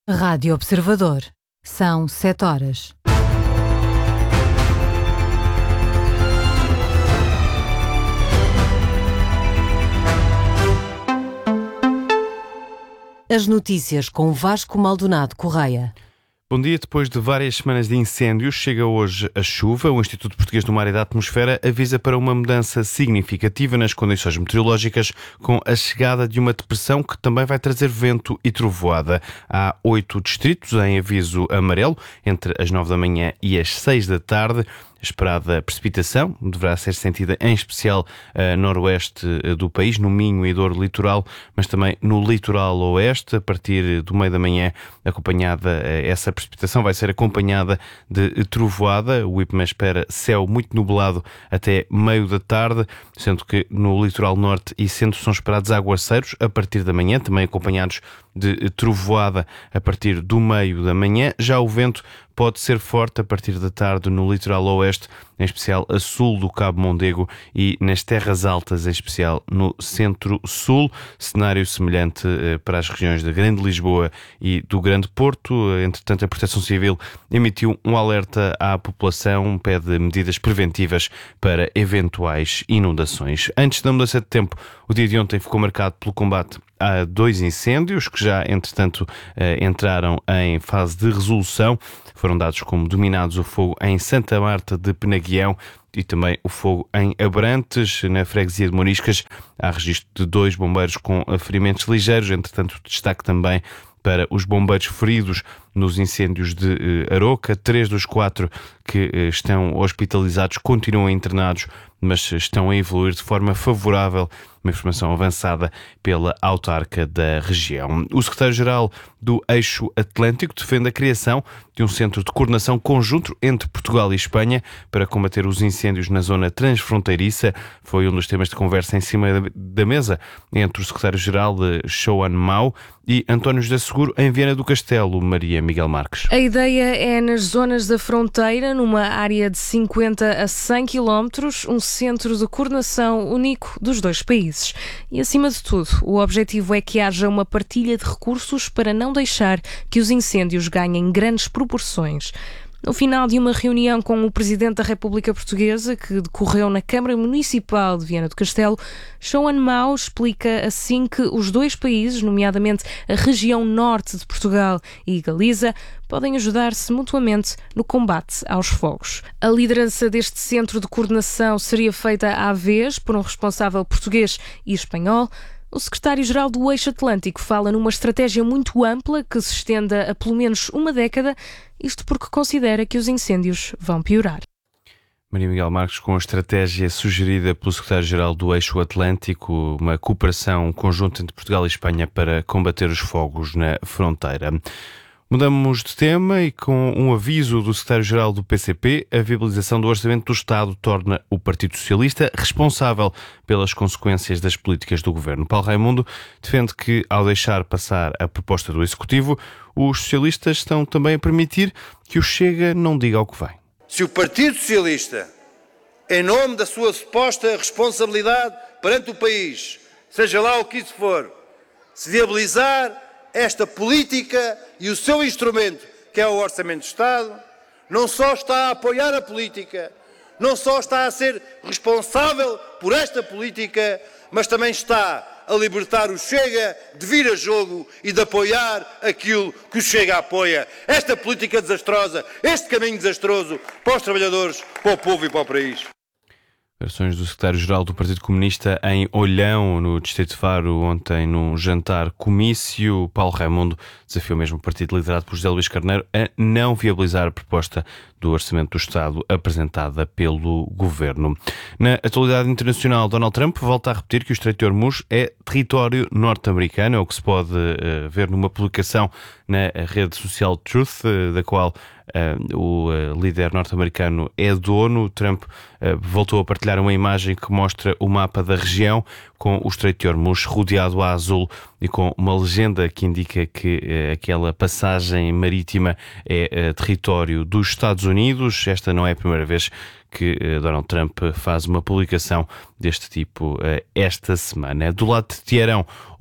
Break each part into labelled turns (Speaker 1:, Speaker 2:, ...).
Speaker 1: Rádio Observador. São 7 horas. As notícias com Vasco Maldonado Correia.
Speaker 2: Bom dia. Depois de várias semanas de incêndios, chega hoje a chuva. O Instituto Português do Mar e da Atmosfera avisa para uma mudança significativa nas condições meteorológicas, com a chegada de uma depressão que também vai trazer vento e trovoada. Há 8 distritos em aviso amarelo, entre as 9 da manhã e as 6 da tarde. A esperada precipitação deverá ser sentida em especial a noroeste do país, no Minho e Douro litoral, mas também no litoral oeste. A partir do meio da manhã, essa precipitação vai ser acompanhada de trovoada. O IPMA espera céu muito nublado até meio da tarde, sendo que no litoral norte e centro são esperados aguaceiros a partir da manhã, também acompanhados de trovoada a partir do meio da manhã. Já o vento pode ser forte a partir da tarde no litoral oeste, em especial a sul do Cabo Mondego, e nas terras altas, em especial no centro-sul. Cenário semelhante para as regiões da Grande Lisboa e do Grande Porto. Entretanto, a Proteção Civil emitiu um alerta à população, pede medidas preventivas para eventuais inundações. Antes da mudança de tempo, o dia de ontem ficou marcado pelo combate a 2 incêndios que já, entretanto, entraram em fase de resolução. Foram dados como dominados o fogo em Santa Marta de Penaguião e também o fogo em Abrantes, na freguesia de Moriscas. Há registro de 2 bombeiros com ferimentos ligeiros. Entretanto, destaque também para os bombeiros feridos nos incêndios de Aroca. 3 dos 4 que estão hospitalizados continuam internados, mas estão a evoluir de forma favorável. Uma informação avançada pela autarca da região. O secretário-geral do Eixo Atlântico defende a criação de um centro de coordenação conjunto entre Portugal e Espanha para combater os incêndios na zona transfronteiriça. Foi um dos temas de conversa em cima da mesa entre o secretário-geral de Joan Mau e António José Seguro em Viana do Castelo. Maria Miguel Marques.
Speaker 3: A ideia é, nas zonas da fronteira, numa área de 50 a 100 km, um centro de coordenação único dos dois países. E, acima de tudo, o objetivo é que haja uma partilha de recursos para não deixar que os incêndios ganhem grandes proporções. No final de uma reunião com o Presidente da República Portuguesa, que decorreu na Câmara Municipal de Viana do Castelo, Joan Mau explica assim que os dois países, nomeadamente a região norte de Portugal e Galiza, podem ajudar-se mutuamente no combate aos fogos. A liderança deste centro de coordenação seria feita à vez por um responsável português e espanhol. O secretário-geral do Eixo Atlântico fala numa estratégia muito ampla que se estenda a pelo menos uma década, isto porque considera que os incêndios vão piorar.
Speaker 2: Maria Miguel Marques, com a estratégia sugerida pelo secretário-geral do Eixo Atlântico, uma cooperação conjunta entre Portugal e Espanha para combater os fogos na fronteira. Mudamos de tema e, com um aviso do secretário-geral do PCP, a viabilização do Orçamento do Estado torna o Partido Socialista responsável pelas consequências das políticas do governo. Paulo Raimundo defende que, ao deixar passar a proposta do Executivo, os socialistas estão também a permitir que o Chega não diga o que vem.
Speaker 4: Se o Partido Socialista, em nome da sua suposta responsabilidade perante o país, seja lá o que isso for, se viabilizar esta política e o seu instrumento, que é o Orçamento de Estado, não só está a apoiar a política, não só está a ser responsável por esta política, mas também está a libertar o Chega de vir a jogo e de apoiar aquilo que o Chega apoia. Esta política desastrosa, este caminho desastroso para os trabalhadores, para o povo e para o país.
Speaker 2: Versões do secretário-geral do Partido Comunista em Olhão, no Distrito de Faro, ontem num jantar comício. Paulo Raimundo desafiou mesmo o partido liderado por José Luís Carneiro a não viabilizar a proposta do Orçamento do Estado apresentada pelo Governo. Na atualidade internacional, Donald Trump volta a repetir que o Estreito de Hormuz é território norte-americano, é o que se pode ver numa publicação na rede social Truth, da qual o líder norte-americano é dono. Trump voltou a partilhar uma imagem que mostra o mapa da região, com o Estreito de Hormuz rodeado a azul e com uma legenda que indica que aquela passagem marítima é território dos Estados Unidos. Esta não é a primeira vez que Donald Trump faz uma publicação deste tipo esta semana. Do lado de Teherão,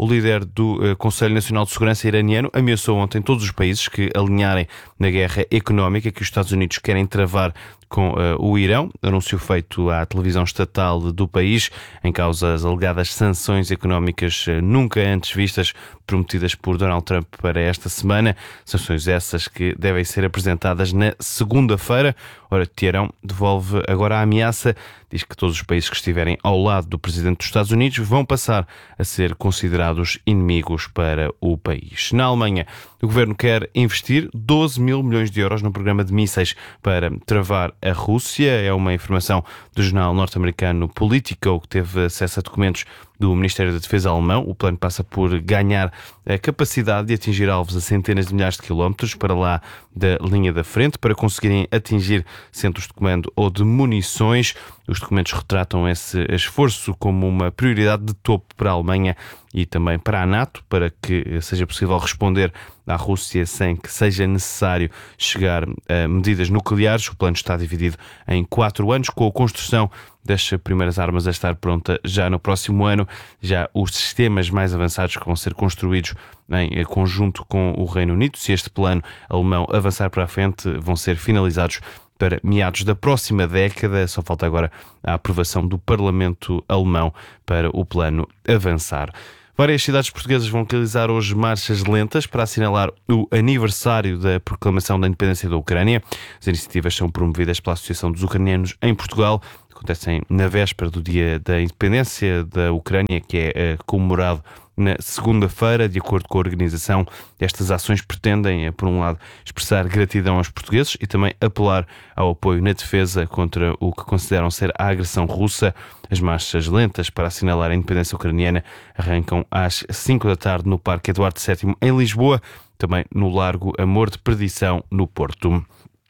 Speaker 2: O líder do Conselho Nacional de Segurança iraniano ameaçou ontem todos os países que alinharem na guerra económica que os Estados Unidos querem travar com o Irão, anúncio feito à televisão estatal do país, em causa as alegadas sanções económicas nunca antes vistas prometidas por Donald Trump para esta semana, sanções essas que devem ser apresentadas na segunda-feira. Ora, Teherão devolve agora a ameaça, diz que todos os países que estiverem ao lado do presidente dos Estados Unidos vão passar a ser considerados inimigos para o país. Na Alemanha, o governo quer investir 12 mil milhões de euros no programa de mísseis para travar a Rússia. É uma informação do jornal norte-americano Politico, que teve acesso a documentos do Ministério da Defesa alemão. O plano passa por ganhar a capacidade de atingir alvos a centenas de milhares de quilómetros para lá da linha da frente, para conseguirem atingir centros de comando ou de munições. Os documentos retratam esse esforço como uma prioridade de topo para a Alemanha e também para a NATO, para que seja possível responder à Rússia sem que seja necessário chegar a medidas nucleares. O plano está dividido em 4 anos, com a construção das primeiras armas a estar pronta já no próximo ano. Já os sistemas mais avançados que vão ser construídos em conjunto com o Reino Unido, se este plano alemão avançar para a frente, vão ser finalizados para meados da próxima década. Só falta agora a aprovação do Parlamento alemão para o plano avançar. Várias cidades portuguesas vão realizar hoje marchas lentas para assinalar o aniversário da proclamação da independência da Ucrânia. As iniciativas são promovidas pela Associação dos Ucranianos em Portugal. Acontecem na véspera do dia da independência da Ucrânia, que é comemorado na segunda-feira. De acordo com a organização, estas ações pretendem, por um lado, expressar gratidão aos portugueses e também apelar ao apoio na defesa contra o que consideram ser a agressão russa. As marchas lentas para assinalar a independência ucraniana arrancam às 5 da tarde no Parque Eduardo VII em Lisboa, também no Largo Amor de Perdição no Porto.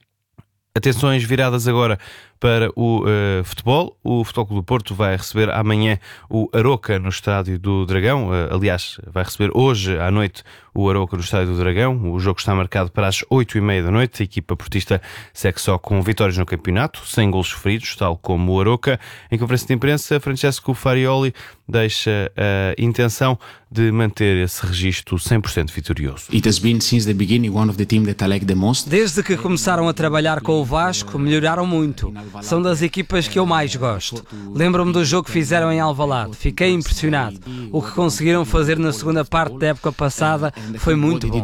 Speaker 2: Atenções viradas agora para o futebol. O Futebol Clube do Porto vai receber amanhã o Aroca no Estádio do Dragão. Aliás, vai receber hoje à noite o Aroca no Estádio do Dragão. O jogo está marcado para as 8h30 da noite. A equipa portista segue só com vitórias no campeonato, sem golos sofridos, tal como o Aroca. Em conferência de imprensa, Francesco Farioli deixa a intenção de manter esse registro 100% vitorioso.
Speaker 5: Desde que começaram a trabalhar com o Vasco, melhoraram muito. São das equipas que eu mais gosto. Lembro-me do jogo que fizeram em Alvalade. Fiquei impressionado. O que conseguiram fazer na segunda parte da época passada foi muito bom.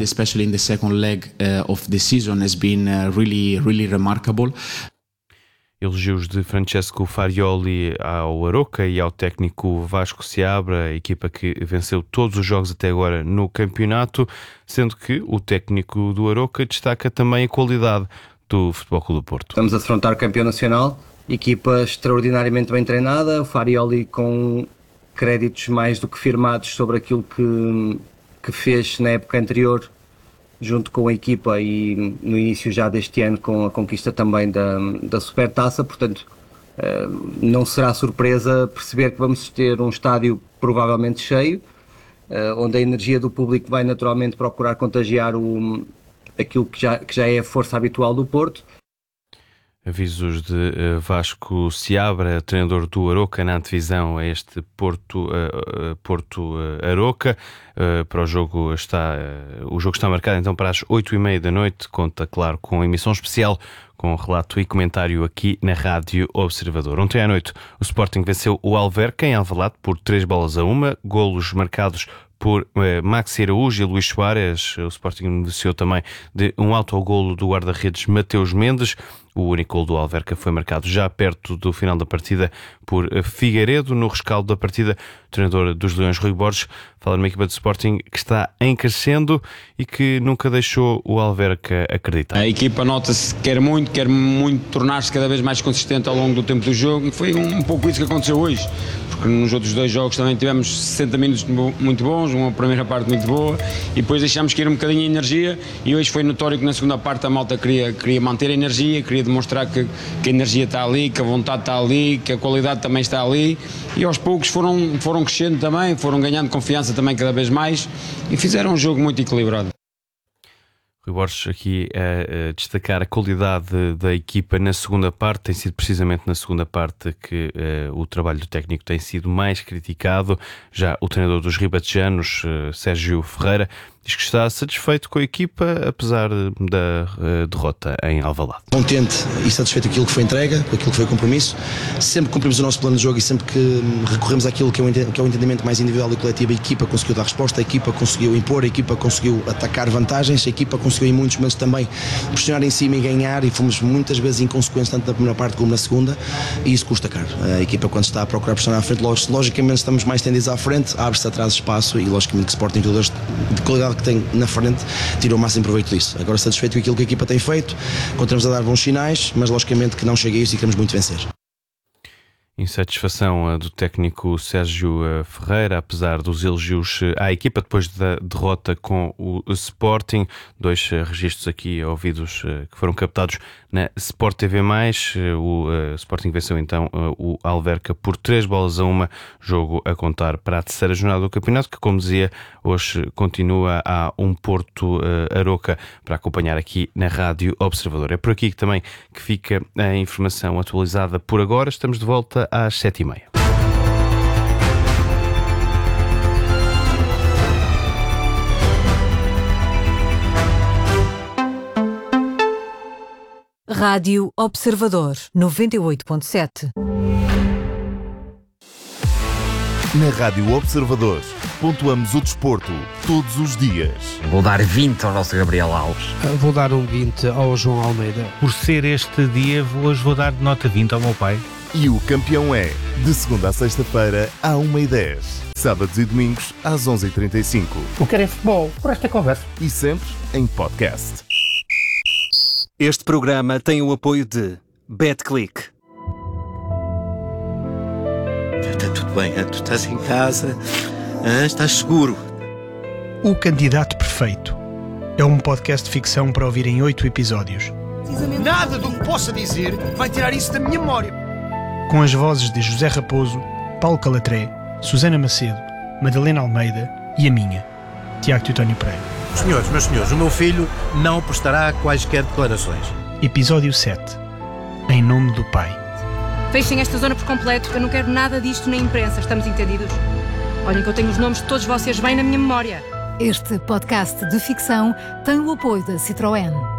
Speaker 2: Elogios de Francesco Farioli ao Aroca e ao técnico Vasco Seabra, a equipa que venceu todos os jogos até agora no campeonato, sendo que o técnico do Aroca destaca também a qualidade do Futebol Clube do Porto.
Speaker 6: Estamos a defrontar o campeão nacional, equipa extraordinariamente bem treinada, o Farioli com créditos mais do que firmados sobre aquilo que fez na época anterior junto com a equipa e no início já deste ano com a conquista também da Supertaça. Portanto, não será surpresa perceber que vamos ter um estádio provavelmente cheio, onde a energia do público vai naturalmente procurar contagiar aquilo que já é a força habitual do Porto.
Speaker 2: Avisos de Vasco Seabra, treinador do Aroca, na antevisão a este Porto Aroca. Para o jogo o jogo está marcado então para as 8h30 da noite. Conta, claro, com emissão especial, com relato e comentário aqui na Rádio Observador. Ontem à noite o Sporting venceu o Alverca em Alvalade por 3-1, golos marcados por Maxi Araújo e Luís Soares. O Sporting beneficiou também de um autogolo do guarda-redes Mateus Mendes. O único golo do Alverca foi marcado já perto do final da partida por Figueiredo. No rescaldo da partida, o treinador dos Leões, Rui Borges, fala numa equipa de Sporting que está em crescendo e que nunca deixou o Alverca acreditar.
Speaker 7: A equipa nota-se que quer muito tornar-se cada vez mais consistente ao longo do tempo do jogo, e foi um pouco isso que aconteceu hoje, porque nos outros 2 jogos também tivemos 60 minutos muito bons, uma primeira parte muito boa, e depois deixámos cair um bocadinho a energia, e hoje foi notório que na segunda parte a malta queria manter a energia, queria demonstrar que a energia está ali, que a vontade está ali, que a qualidade também está ali, e aos poucos foram crescendo também, foram ganhando confiança também cada vez mais, e fizeram um jogo muito equilibrado.
Speaker 2: Rui Borges aqui a destacar a qualidade da equipa na segunda parte. Tem sido precisamente na segunda parte que o trabalho do técnico tem sido mais criticado. Já o treinador dos ribatejanos, Sérgio Ferreira, diz que está satisfeito com a equipa, apesar da derrota em Alvalade.
Speaker 8: Contente e satisfeito com aquilo que foi entrega, com aquilo que foi o compromisso. Sempre cumprimos o nosso plano de jogo e sempre que recorremos àquilo que é o entendimento mais individual e coletivo, a equipa conseguiu dar resposta, a equipa conseguiu impor, a equipa conseguiu atacar vantagens, a equipa conseguiu em muitos momentos também pressionar em cima e ganhar, e fomos muitas vezes inconsequentes tanto na primeira parte como na segunda, e isso custa caro. A equipa, quando está a procurar pressionar à frente, logicamente estamos mais tendidos à frente, abre-se atrás espaço, e logicamente que Sporting, jogadores de qualidade que tem na frente, tirou o máximo proveito disso. Agora, satisfeito com aquilo que a equipa tem feito, continuamos a dar bons sinais, mas logicamente que não chega a isso e queremos muito vencer.
Speaker 2: Insatisfação do técnico Sérgio Ferreira, apesar dos elogios à equipa depois da derrota com o Sporting. 2 registros aqui ouvidos que foram captados na Sport TV+. O Sporting venceu então o Alverca por 3-1, jogo a contar para a terceira jornada do campeonato, que, como dizia, hoje continua a Porto Aroca, para acompanhar aqui na Rádio Observador. É por aqui também que fica a informação atualizada por agora. Estamos de volta às 7h30.
Speaker 1: Rádio Observador 98.7.
Speaker 9: Na Rádio Observador, pontuamos o desporto todos os dias.
Speaker 10: Vou dar 20 ao nosso Gabriel Alves.
Speaker 11: Vou dar um 20 ao João Almeida.
Speaker 12: Por ser este dia, hoje vou dar nota 20 ao meu pai.
Speaker 9: E o campeão é, de segunda a sexta-feira, à 1h10. Sábados e domingos, às 11h35.
Speaker 12: O que é futebol, por esta conversa.
Speaker 9: E sempre em podcast.
Speaker 13: Este programa tem o apoio de BetClick.
Speaker 14: Está tudo bem, tu estás em casa, estás seguro.
Speaker 15: O Candidato Perfeito é um podcast de ficção para ouvir em 8 episódios.
Speaker 16: Nada do que possa dizer vai tirar isso da minha memória.
Speaker 15: Com as vozes de José Raposo, Paulo Calatré, Susana Macedo, Madalena Almeida e a minha, Tiago Teutónio Pereira.
Speaker 17: Senhores, meus senhores, o meu filho não prestará quaisquer declarações.
Speaker 15: Episódio 7. Em nome do Pai.
Speaker 18: Fechem esta zona por completo. Eu não quero nada disto na imprensa. Estamos entendidos? Olhem que eu tenho os nomes de todos vocês bem na minha memória.
Speaker 19: Este podcast de ficção tem o apoio da Citroën.